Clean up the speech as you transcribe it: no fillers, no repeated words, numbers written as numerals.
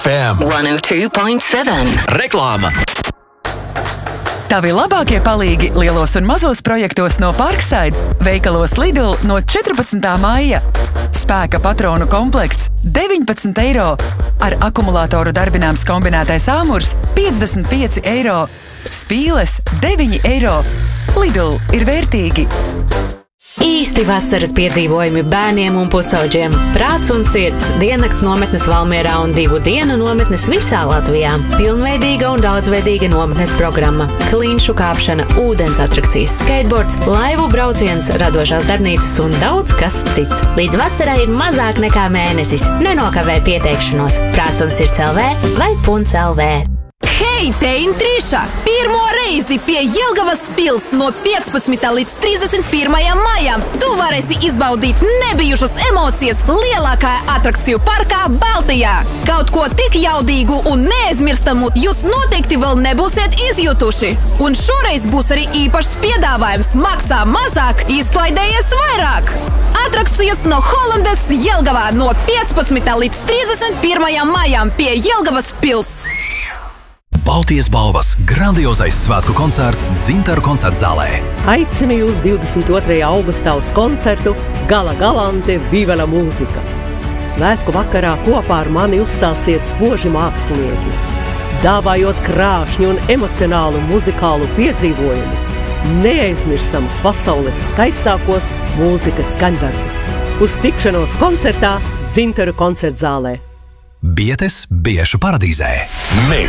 FM 102.7. Reklāma. Tavi labākie palīgi lielos un mazos projektos no Parkside, veikalos Lidl no 14. maija. Spēka patronu komplekts 19 eiro. Ar akumulātoru darbināms kombinētais āmurs 55 eiro. Spīles 9 eiro. Lidl ir vērtīgi. Īsti vasaras piedzīvojumi bērniem un pusauģiem. Prāts un sirds diennakts nometnes Valmierā un 2 dienu nometnes visā Latvijā. Pilnveidīga un daudzveidīga nometnes programma. Klinšu kāpšana, ūdens atrakcijas, skateboards, laivu brauciens, radošās darbnīcas un daudz kas cits. Līdz vasarai ir mazāk nekā mēnesis. Nenokavē pieteikšanos. Prāts un sirds LV vai Punts LV. Hei, te Intrīša! Pirmo reizi pie Jelgavas pils no 15. līdz 31. maijam tu varēsi izbaudīt nebijušas emocijas lielākā atrakciju parkā Baltijā. Kaut ko tik jaudīgu un neaizmirstamu jūs noteikti vēl nebūsiet izjutuši. Un šoreiz būs arī īpašs piedāvājums maksā mazāk, izklaidējies vairāk. Atrakcijas no Holandes Jelgavā no 15. līdz 31. maijam pie Jelgavas pils. Baltijas balvas grandiozais svētku koncerts Dzintaru koncertzālē. Aicinu jūs 22. augustā uz koncertu Gala Galante Viva la mūzika. Svētku vakarā kopā ar mani uzstāsies spoži mākslinieki, dāvājot krāšņu un emocionālu muzikālu piedzīvojumu, neaizmirstamus pasaules skaistākos mūzikas skaņdarbus. Uz tikšanos koncertā Dzintaru koncertzālē. Bietes Biešu paradīzē. Mix.